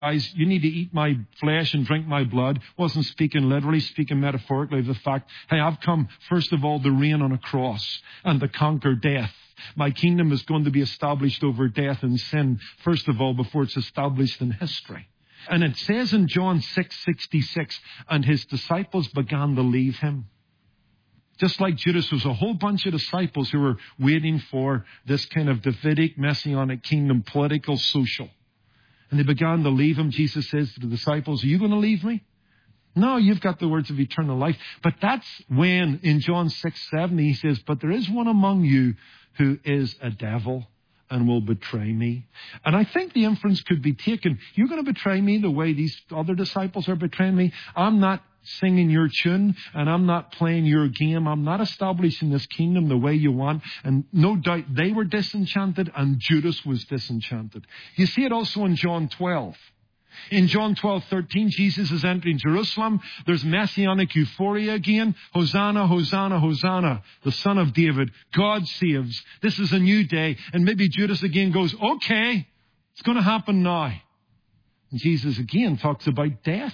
guys, you need to eat my flesh and drink my blood. Wasn't speaking literally, speaking metaphorically of the fact, hey, I've come, first of all, to reign on a cross and to conquer death. My kingdom is going to be established over death and sin, first of all, before it's established in history. And it says in John 6:66, and his disciples began to leave him. Just like Judas, there was a whole bunch of disciples who were waiting for this kind of Davidic, messianic kingdom, political, social. And they began to leave him. Jesus says to the disciples, are you going to leave me? No, you've got the words of eternal life. But that's when, in John 6:70, he says, but there is one among you who is a devil and will betray me. And I think the inference could be taken, you're going to betray me the way these other disciples are betraying me. I'm not singing your tune and I'm not playing your game. I'm not establishing this kingdom the way you want. And no doubt they were disenchanted and Judas was disenchanted. You see it also in John 12. In John 12:13, Jesus is entering Jerusalem. There's messianic euphoria again. Hosanna, Hosanna, Hosanna, the Son of David. God saves. This is a new day. And maybe Judas again goes, okay, it's going to happen now. And Jesus again talks about death.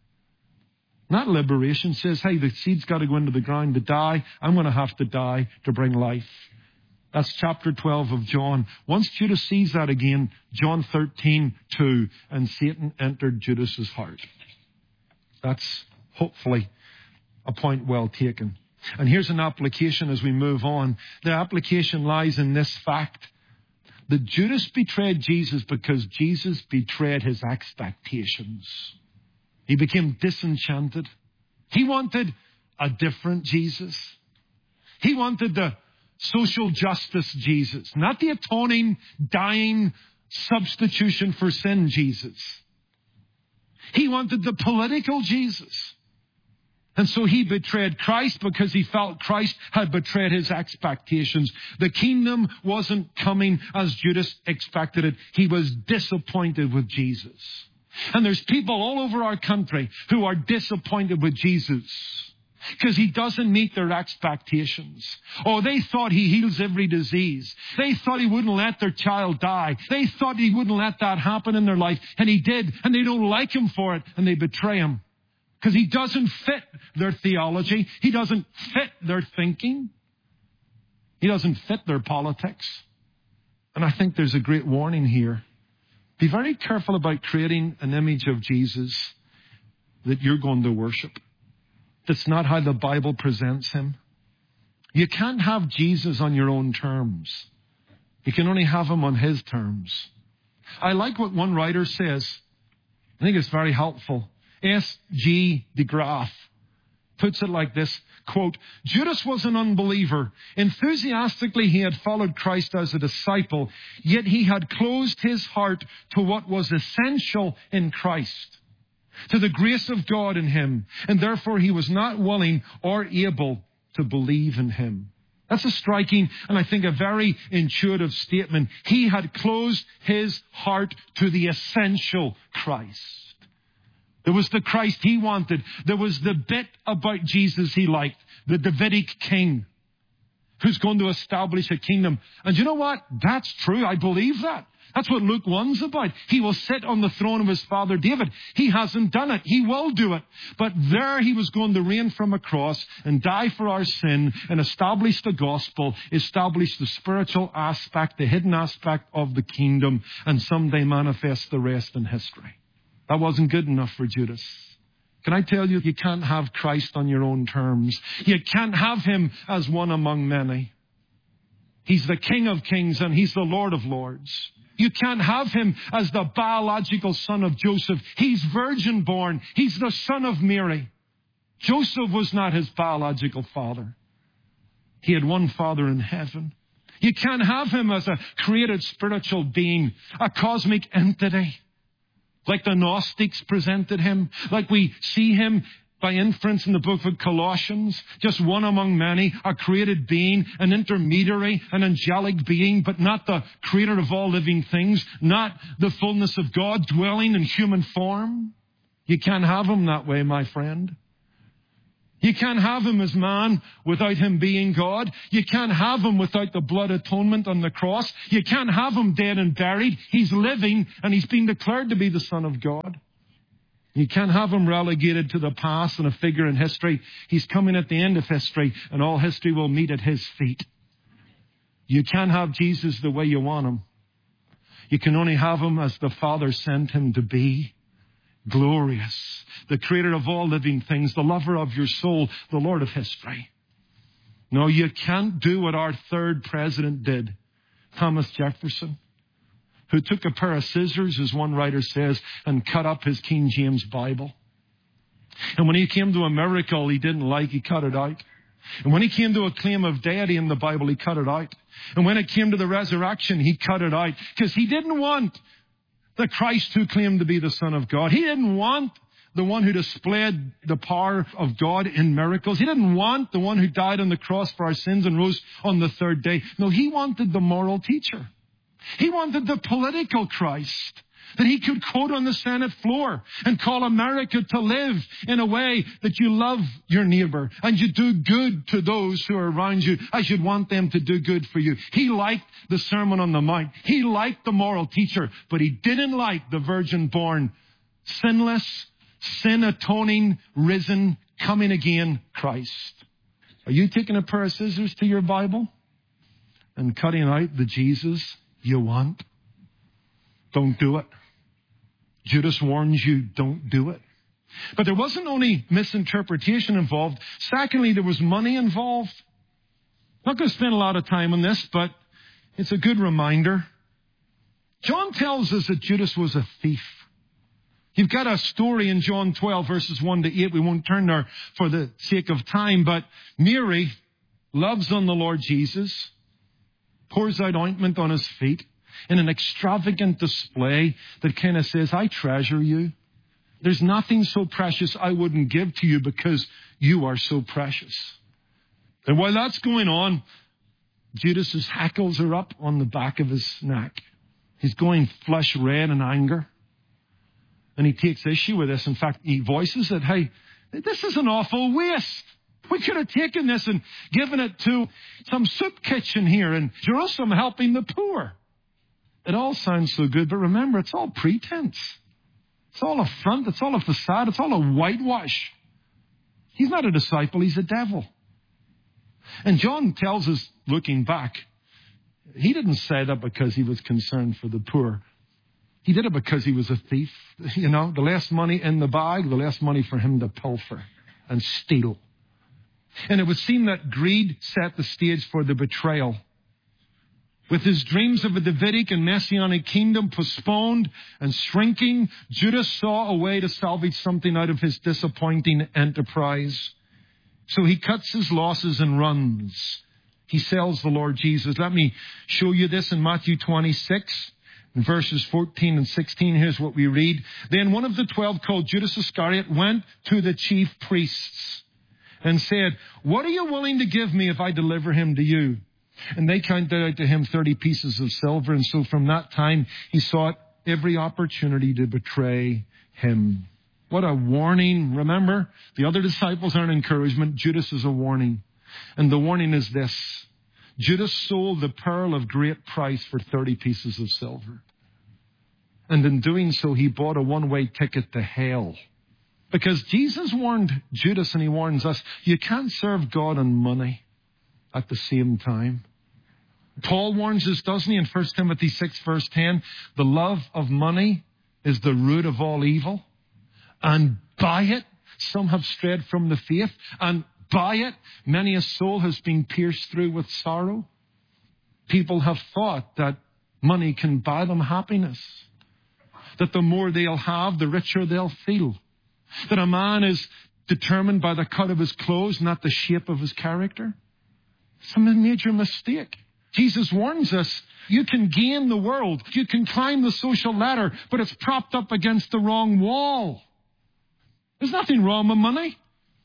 Not liberation. Says, hey, the seed's got to go into the ground to die. I'm going to have to die to bring life. That's chapter 12 of John. Once Judas sees that again, John 13:2, and Satan entered Judas's heart. That's hopefully a point well taken. And here's an application as we move on. The application lies in this fact that Judas betrayed Jesus because Jesus betrayed his expectations. He became disenchanted. He wanted a different Jesus. He wanted the social justice Jesus, not the atoning, dying substitution for sin Jesus. He wanted the political Jesus. And so he betrayed Christ because he felt Christ had betrayed his expectations. The kingdom wasn't coming as Judas expected it. He was disappointed with Jesus. And there's people all over our country who are disappointed with Jesus because he doesn't meet their expectations. Oh, they thought he heals every disease. They thought he wouldn't let their child die. They thought he wouldn't let that happen in their life. And he did. And they don't like him for it. And they betray him because he doesn't fit their theology. He doesn't fit their thinking. He doesn't fit their politics. And I think there's a great warning here. Be very careful about creating an image of Jesus that you're going to worship. That's not how the Bible presents him. You can't have Jesus on your own terms. You can only have him on his terms. I like what one writer says. I think it's very helpful. S.G. de Graaf puts it like this, quote, Judas was an unbeliever. Enthusiastically, he had followed Christ as a disciple, yet he had closed his heart to what was essential in Christ, to the grace of God in him, and therefore he was not willing or able to believe in him. That's a striking and I think a very intuitive statement. He had closed his heart to the essential Christ. There was the Christ he wanted. There was the bit about Jesus he liked, the Davidic king who's going to establish a kingdom. And you know what? That's true. I believe that. That's what Luke 1's about. He will sit on the throne of his father David. He hasn't done it. He will do it. But there he was going to reign from a cross and die for our sin and establish the gospel, establish the spiritual aspect, the hidden aspect of the kingdom, and someday manifest the rest in history. That wasn't good enough for Judas. Can I tell you, you can't have Christ on your own terms. You can't have him as one among many. He's the King of Kings and he's the Lord of Lords. You can't have him as the biological son of Joseph. He's virgin born. He's the son of Mary. Joseph was not his biological father. He had one father in heaven. You can't have him as a created spiritual being, a cosmic entity, like the Gnostics presented him, like we see him by inference in the book of Colossians, just one among many, a created being, an intermediary, an angelic being, but not the creator of all living things, not the fullness of God dwelling in human form. You can't have him that way, my friend. You can't have him as man without him being God. You can't have him without the blood atonement on the cross. You can't have him dead and buried. He's living and he's been declared to be the Son of God. You can't have him relegated to the past and a figure in history. He's coming at the end of history and all history will meet at his feet. You can't have Jesus the way you want him. You can only have him as the Father sent him to be. Glorious, the creator of all living things, the lover of your soul, the Lord of history. No, you can't do what our third president did, Thomas Jefferson, who took a pair of scissors, as one writer says, and cut up his King James Bible. And when he came to a miracle he didn't like, he cut it out. And when he came to a claim of deity in the Bible, he cut it out. And when it came to the resurrection, he cut it out because he didn't want the Christ who claimed to be the Son of God. He didn't want the one who displayed the power of God in miracles. He didn't want the one who died on the cross for our sins and rose on the third day. No, he wanted the moral teacher. He wanted the political Christ that he could quote on the Senate floor and call America to live in a way that you love your neighbor and you do good to those who are around you as you'd want them to do good for you. He liked the Sermon on the Mount. He liked the moral teacher, but he didn't like the virgin-born, sinless, sin-atoning, risen, coming again Christ. Are you taking a pair of scissors to your Bible and cutting out the Jesus you want? Don't do it. Judas warns you, don't do it. But there wasn't only misinterpretation involved. Secondly, there was money involved. I'm not going to spend a lot of time on this, but it's a good reminder. John tells us that Judas was a thief. You've got a story in John 12, verses 1 to 8. We won't turn there for the sake of time, but Mary loves on the Lord Jesus, pours out ointment on his feet, in an extravagant display that kind of says, I treasure you. There's nothing so precious I wouldn't give to you because you are so precious. And while that's going on, Judas's hackles are up on the back of his neck. He's going flush red in anger. And he takes issue with this. In fact, he voices it, hey, this is an awful waste. We could have taken this and given it to some soup kitchen here in Jerusalem helping the poor. It all sounds so good, but remember, it's all pretense. It's all a front. It's all a facade. It's all a whitewash. He's not a disciple. He's a devil. And John tells us, looking back, he didn't say that because he was concerned for the poor. He did it because he was a thief. You know, the less money in the bag, the less money for him to pilfer and steal. And it would seem that greed set the stage for the betrayal. With his dreams of a Davidic and Messianic kingdom postponed and shrinking, Judas saw a way to salvage something out of his disappointing enterprise. So he cuts his losses and runs. He sells the Lord Jesus. Let me show you this in Matthew 26, in verses 14 and 16. Here's what we read. Then one of the 12, called Judas Iscariot, went to the chief priests and said, what are you willing to give me if I deliver him to you? And they counted out to him 30 pieces of silver. And so from that time, he sought every opportunity to betray him. What a warning. Remember, the other disciples are an encouragement. Judas is a warning. And the warning is this. Judas sold the pearl of great price for 30 pieces of silver. And in doing so, he bought a one-way ticket to hell. Because Jesus warned Judas and he warns us, you can't serve God and money at the same time. Paul warns us, doesn't he, in 1 Timothy 6, verse 10, the love of money is the root of all evil. And by it, some have strayed from the faith. And by it, many a soul has been pierced through with sorrow. People have thought that money can buy them happiness. That the more they'll have, the richer they'll feel. That a man is determined by the cut of his clothes, not the shape of his character. It's a major mistake. Jesus warns us, you can gain the world, you can climb the social ladder, but it's propped up against the wrong wall. There's nothing wrong with money.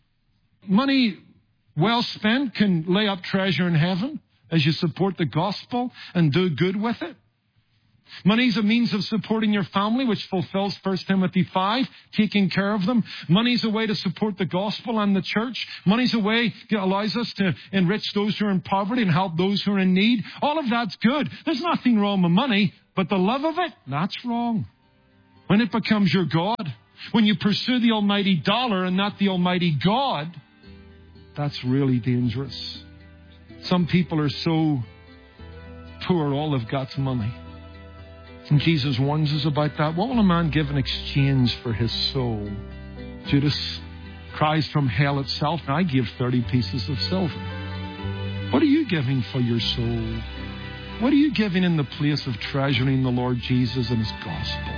Money well spent can lay up treasure in heaven as you support the gospel and do good with it. Money's a means of supporting your family, which fulfills 1 Timothy 5, taking care of them. Money's a way to support the gospel and the church. Money's a way that allows us to enrich those who are in poverty and help those who are in need. All of that's good. There's nothing wrong with money, but the love of it, that's wrong. When it becomes your God, when you pursue the almighty dollar and not the almighty God, that's really dangerous. Some people are so poor, all they've got's money. And Jesus warns us about that. What will a man give in exchange for his soul? Judas cries from hell itself, I give 30 pieces of silver. What are you giving for your soul? What are you giving in the place of treasuring the Lord Jesus and his gospel?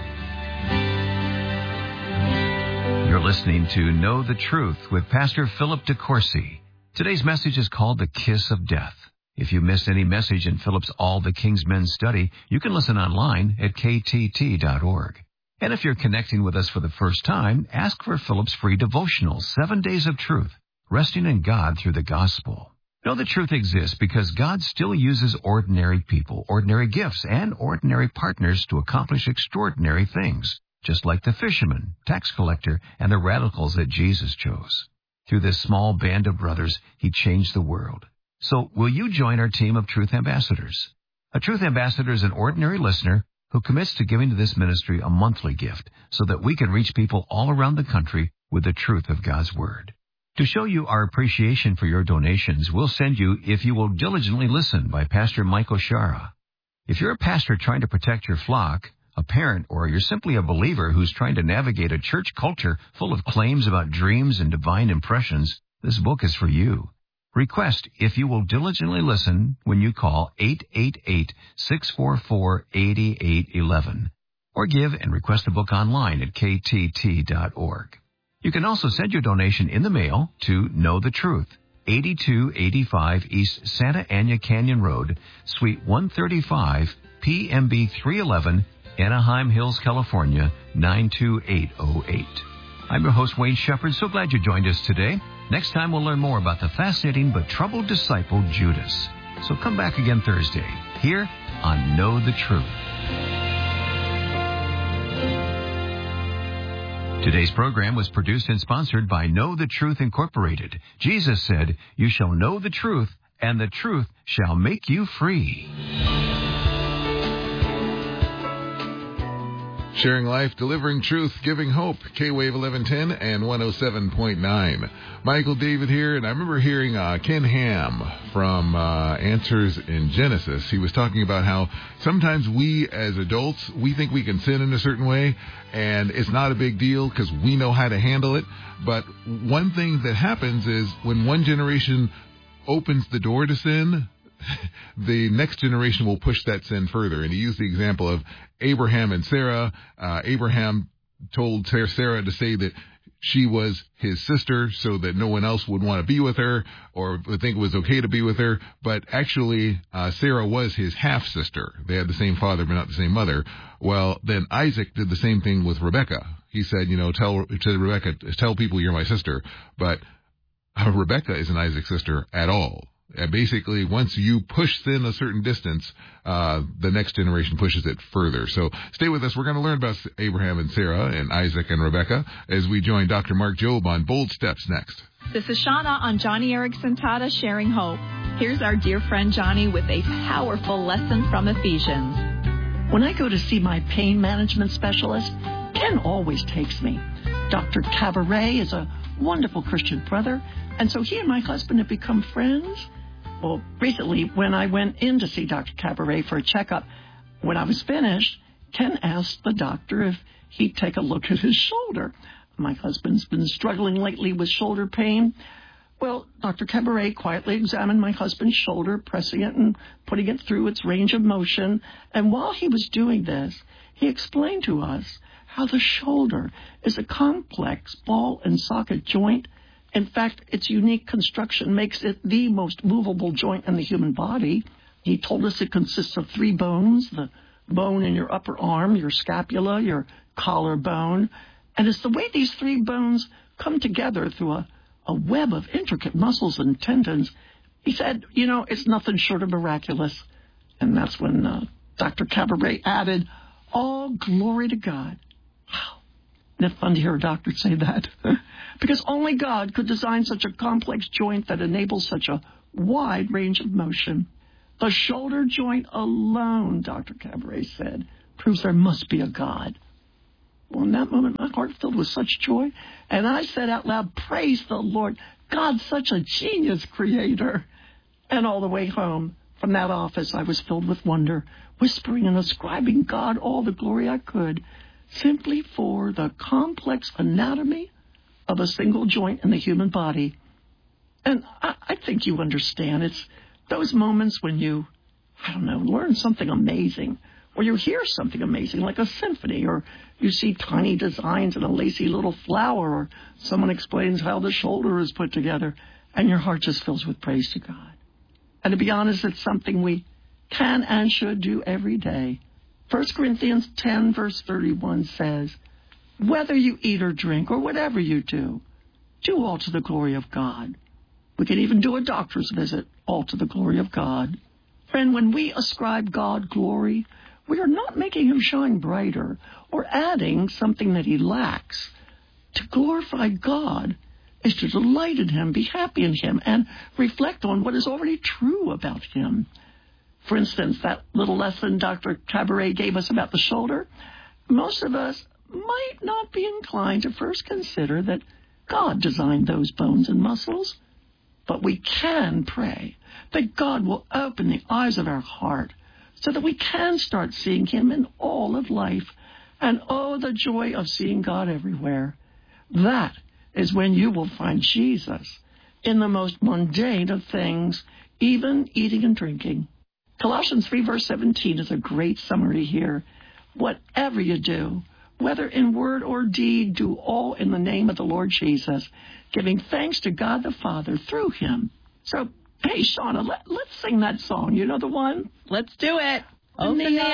You're listening to Know the Truth with Pastor Philip DeCourcy. Today's message is called The Kiss of Death. If you missed any message in Philip's All the King's Men study, you can listen online at ktt.org. And if you're connecting with us for the first time, ask for Philip's free devotional, 7 Days of Truth, Resting in God Through the Gospel. Know the truth exists because God still uses ordinary people, ordinary gifts, and ordinary partners to accomplish extraordinary things, just like the fisherman, tax collector, and the radicals that Jesus chose. Through this small band of brothers, he changed the world. So will you join our team of Truth Ambassadors? A Truth Ambassador is an ordinary listener who commits to giving to this ministry a monthly gift so that we can reach people all around the country with the truth of God's Word. To show you our appreciation for your donations, we'll send you If You Will Diligently Listen by Pastor Mike O'Shara. If you're a pastor trying to protect your flock, a parent, or you're simply a believer who's trying to navigate a church culture full of claims about dreams and divine impressions, this book is for you. Request If You Will Diligently Listen when you call 888-644-8811 or give and request the book online at ktt.org. You can also send your donation in the mail to Know the Truth, 8285 East Santa Ana Canyon Road, Suite 135, PMB 311, Anaheim Hills, California, 92808. I'm your host, Wayne Shepherd. So glad you joined us today. Next time, we'll learn more about the fascinating but troubled disciple, Judas. So come back again Thursday, here on Know the Truth. Today's program was produced and sponsored by Know the Truth Incorporated. Jesus said, "You shall know the truth, and the truth shall make you free." Sharing life, delivering truth, giving hope. K-Wave 1110 and 107.9. Michael David here, and I remember hearing Ken Ham from Answers in Genesis. He was talking about how sometimes we as adults, we think we can sin in a certain way, and it's not a big deal because we know how to handle it. But one thing that happens is when one generation opens the door to sin, the next generation will push that sin further. And he used the example of Abraham and Sarah. Abraham told Sarah to say that she was his sister so that no one else would want to be with her or would think it was okay to be with her. But actually, Sarah was his half-sister. They had the same father but not the same mother. Well, then Isaac did the same thing with Rebekah. He said, tell Rebekah, tell people you're my sister. But Rebekah isn't Isaac's sister at all. Basically, once you push sin a certain distance, the next generation pushes it further. So stay with us. We're going to learn about Abraham and Sarah and Isaac and Rebekah as we join Dr. Mark Jobe on Bold Steps next. This is Shauna on Johnny Erickson Tata Sharing Hope. Here's our dear friend Johnny with a powerful lesson from Ephesians. When I go to see my pain management specialist, Ken always takes me. Dr. Cabaret is a wonderful Christian brother, and so he and my husband have become friends. Well, recently, when I went in to see Dr. Cabaret for a checkup, when I was finished, Ken asked the doctor if he'd take a look at his shoulder. My husband's been struggling lately with shoulder pain. Well, Dr. Cabaret quietly examined my husband's shoulder, pressing it and putting it through its range of motion. And while he was doing this, he explained to us how the shoulder is a complex ball and socket joint. In fact, its unique construction makes it the most movable joint in the human body. He told us it consists of 3 bones, the bone in your upper arm, your scapula, your collarbone. And it's the way these 3 bones come together through a web of intricate muscles and tendons. He said, it's nothing short of miraculous. And that's when Dr. Cabaret added, all glory to God. Wow. Isn't it fun to hear a doctor say that? Because only God could design such a complex joint that enables such a wide range of motion. The shoulder joint alone, Dr. Cabaret said, proves there must be a God. Well, in that moment, my heart filled with such joy, and I said out loud, praise the Lord. God's such a genius creator. And all the way home from that office, I was filled with wonder, whispering and ascribing God all the glory I could, simply for the complex anatomy of a single joint in the human body. And I think you understand. It's those moments when you, learn something amazing, or you hear something amazing, like a symphony, or you see tiny designs in a lacy little flower, or someone explains how the shoulder is put together, and your heart just fills with praise to God. And to be honest, it's something we can and should do every day. 1 Corinthians 10, verse 31 says, whether you eat or drink, or whatever you do all to the glory of God. We can even do a doctor's visit, all to the glory of God. Friend, when we ascribe God glory, we are not making him shine brighter or adding something that he lacks. To glorify God is to delight in him, be happy in him, and reflect on what is already true about him. For instance, that little lesson Dr. Cabaret gave us about the shoulder, most of us might not be inclined to first consider that God designed those bones and muscles. But we can pray that God will open the eyes of our heart so that we can start seeing him in all of life. And oh, the joy of seeing God everywhere. That is when you will find Jesus in the most mundane of things, even eating and drinking. Colossians 3, verse 17 is a great summary here. Whatever you do, whether in word or deed, do all in the name of the Lord Jesus, giving thanks to God the Father through him. So, hey, Shauna, let's sing that song. You know the one? Let's do it. Open the